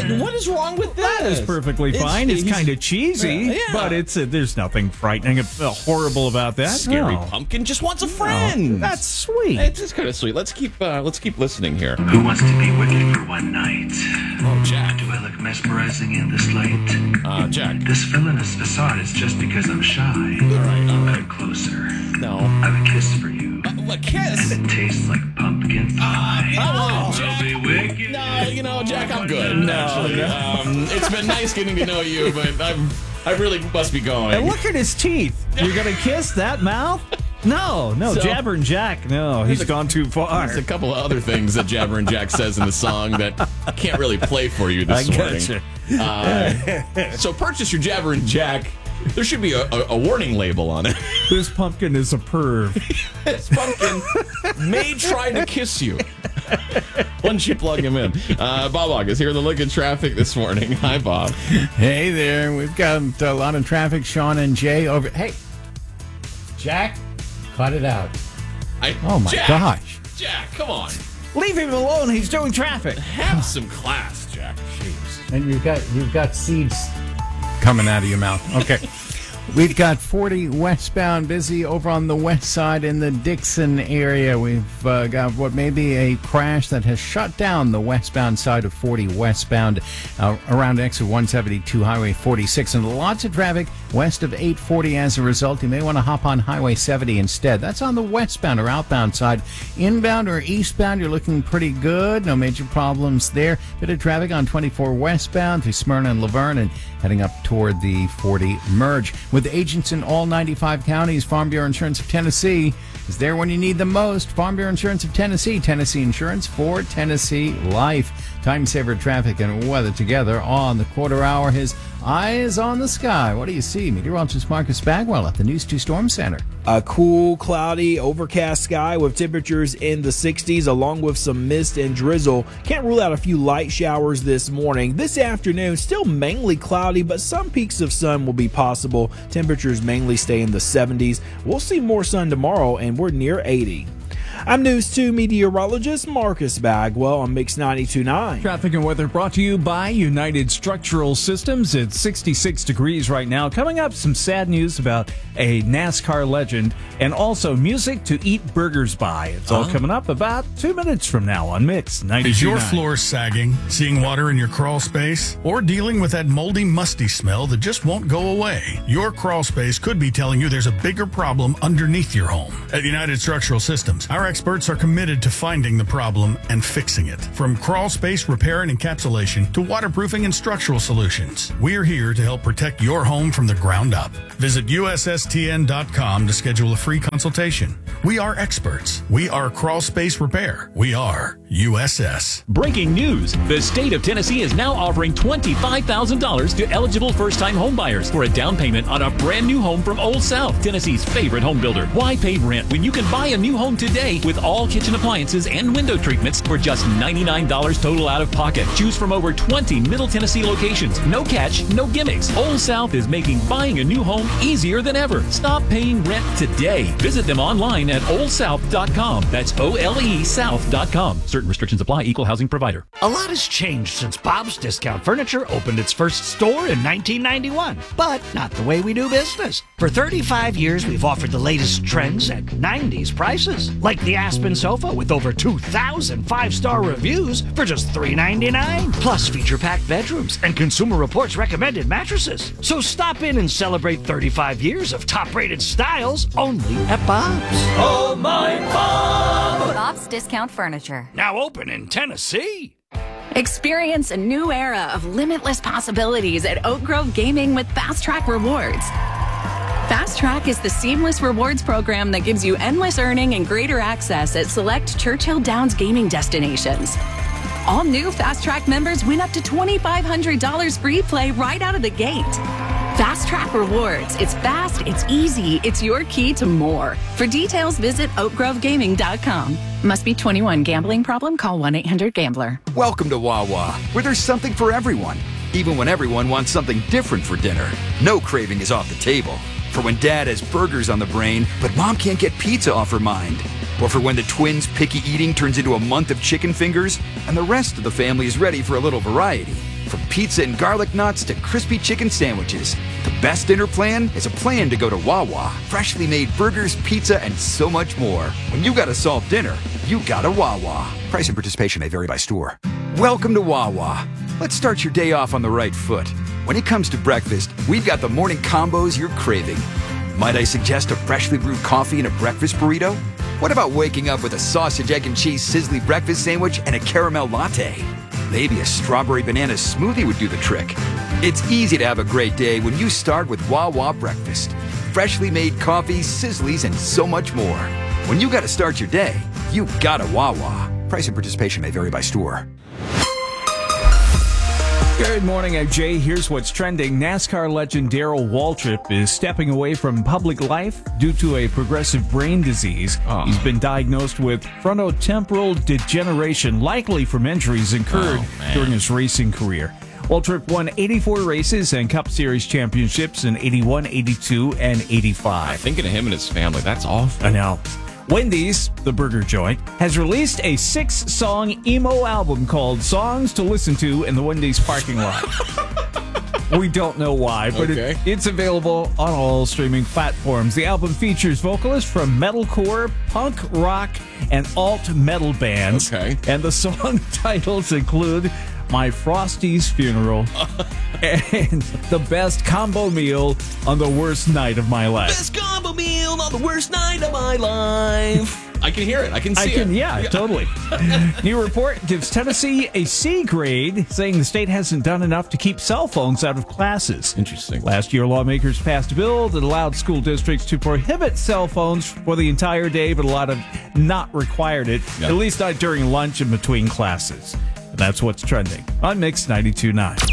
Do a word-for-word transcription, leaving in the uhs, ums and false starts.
What is wrong with that? That is perfectly fine. It's, it's kind of cheesy, uh, yeah. but it's uh, there's nothing frightening, uh, horrible about that. Scary no. pumpkin just wants a friend. No, that's sweet. It's just kind of sweet. Let's keep uh, let's keep listening here. Who wants to be wicked for one night? Oh, Jack. Do I look mesmerizing in this light? Uh, Jack. This villainous facade is just because I'm shy. All right, all right. Come closer. No. I have a kiss for you. Uh, a kiss? And it tastes like pumpkin pie. Uh, oh, Jack. Be wicked. No, you know, Jack, I'm good. No, actually. no. Um, it's been nice getting to know you, but I'm, I really must be going. And look at his teeth. You're going to kiss that mouth? No, no, so, Jabber and Jack, no, he's a, gone too far. There's a couple of other things that Jabber and Jack says in the song that I can't really play for you this I morning. Uh, so purchase your Jabber and Jack. There should be a, a, a warning label on it. This pumpkin is a perv. This pumpkin may try to kiss you once you plug him in. Uh, Bob August here in the Look at Traffic this morning. Hi, Bob. Hey there. We've got a lot of traffic. Sean and Jay over. Hey, Jack. Cut it out. I, oh, my Jack, gosh. Jack, come on. Leave him alone. He's doing traffic. Have some class, Jack. Jeez. And you've got you've got seeds coming out of your mouth. Okay. We've got forty westbound busy over on the west side in the Dixon area. We've uh, got what may be a crash that has shut down the westbound side of forty westbound uh, around exit one seventy-two Highway forty-six. And lots of traffic west of eight forty as a result. You may want to hop on Highway seventy instead. That's on the westbound or outbound side. Inbound or eastbound, you're looking pretty good. No major problems there. Bit of traffic on twenty-four westbound through Smyrna and Laverne and heading up toward the forty merge. With agents in all ninety-five counties, Farm Bureau Insurance of Tennessee is there when you need them most. Farm Bureau Insurance of Tennessee, Tennessee Insurance for Tennessee Life. Time saver traffic and weather together on the quarter hour. His eyes on the sky. What do you see? Meteorologist Marcus Bagwell at the News two Storm Center. A cool, cloudy, overcast sky with temperatures in the sixties along with some mist and drizzle. Can't rule out a few light showers this morning. This afternoon, still mainly cloudy, but some peaks of sun will be possible. Temperatures mainly stay in the seventies. We'll see more sun tomorrow, and we're near eighty. I'm News two meteorologist Marcus Bagwell on Mix ninety-two point nine. Traffic and weather brought to you by United Structural Systems. It's sixty-six degrees right now. Coming up, some sad news about a NASCAR legend and also music to eat burgers by. It's all uh-huh. coming up about two minutes from now on Mix ninety-two point nine. Is your floor sagging, seeing water in your crawl space, or dealing with that moldy, musty smell that just won't go away? Your crawl space could be telling you there's a bigger problem underneath your home. At United Structural Systems, our experts are committed to finding the problem and fixing it. From crawl space repair and encapsulation to waterproofing and structural solutions, we're here to help protect your home from the ground up. Visit U S S T N dot com to schedule a free consultation. We are experts. We are crawl space repair. We are U S S. Breaking news. The state of Tennessee is now offering twenty-five thousand dollars to eligible first-time home buyers for a down payment on a brand new home from Old South, Tennessee's favorite home builder. Why pay rent when you can buy a new home today with all kitchen appliances and window treatments for just ninety-nine dollars total out of pocket? Choose from over twenty Middle Tennessee locations. No catch, no gimmicks. Old South is making buying a new home easier than ever. Stop paying rent today. Visit them online at old south dot com. That's O L E South dot com. Certain restrictions apply. Equal housing provider. A lot has changed since Bob's Discount Furniture opened its first store in nineteen ninety-one, but not the way we do business. For thirty-five years, we've offered the latest trends at nineties prices, like the Aspen sofa with over two thousand five-star reviews for just three ninety-nine, plus feature-packed bedrooms and Consumer Reports recommended mattresses. So stop in and celebrate thirty-five years of top-rated styles only at Bob's. Oh, my Bob! Bob's Discount Furniture. Now open in Tennessee. Experience a new era of limitless possibilities at Oak Grove Gaming with Fast Track Rewards. Fast Track is the seamless rewards program that gives you endless earning and greater access at select Churchill Downs gaming destinations. All new Fast Track members win up to twenty-five hundred dollars free play right out of the gate. Fast Track Rewards. It's fast, it's easy, it's your key to more. For details, visit oak grove gaming dot com. Must be twenty-one. Gambling problem? Call one eight hundred gambler. Welcome to Wawa, where there's something for everyone, even when everyone wants something different for dinner. No craving is off the table. For when Dad has burgers on the brain, but Mom can't get pizza off her mind. Or for when the twins' picky eating turns into a month of chicken fingers, and the rest of the family is ready for a little variety. From pizza and garlic knots to crispy chicken sandwiches, the best dinner plan is a plan to go to Wawa. Freshly made burgers, pizza, and so much more. When you gotta solve dinner, you gotta Wawa. Price and participation may vary by store. Welcome to Wawa. Let's start your day off on the right foot. When it comes to breakfast, we've got the morning combos you're craving. Might I suggest a freshly brewed coffee and a breakfast burrito? What about waking up with a sausage, egg, and cheese sizzly breakfast sandwich and a caramel latte? Maybe a strawberry banana smoothie would do the trick. It's easy to have a great day when you start with Wawa breakfast. Freshly made coffee, sizzlies, and so much more. When you gotta start your day, you gotta Wawa. Price and participation may vary by store. Good morning, I'm Jay. Here's what's trending. NASCAR legend Darrell Waltrip is stepping away from public life due to a progressive brain disease. Oh. He's been diagnosed with frontotemporal degeneration, likely from injuries incurred Oh, during his racing career. Waltrip won eighty-four races and Cup Series championships in eighty-one, eighty-two, and eighty-five. Thinking of him and his family. That's awful. I know. Wendy's, the burger joint, has released a six-song emo album called Songs to Listen to in the Wendy's parking lot. We don't know why, but Okay. it, it's available on all streaming platforms. The album features vocalists from metalcore, punk rock, and alt metal bands. Okay. And the song titles include My Frosty's Funeral and The Best Combo Meal on the Worst Night of My Life. Best combo meal on the worst night of my life. I can hear it. I can see I can, it. yeah, totally. New report gives Tennessee a C grade, saying the state hasn't done enough to keep cell phones out of classes. Interesting. Last year, lawmakers passed a bill that allowed school districts to prohibit cell phones for the entire day, but a lot of not required it, Yeah. at least not during lunch and between classes. And that's what's trending on Mix ninety-two point nine.